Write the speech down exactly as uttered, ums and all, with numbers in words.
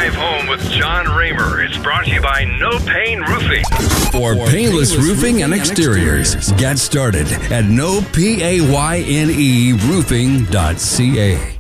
Drive Home with John Raymer is brought to you by No Pain Roofing. For painless roofing and exteriors, get started at no P A Y N E roofing dot C A.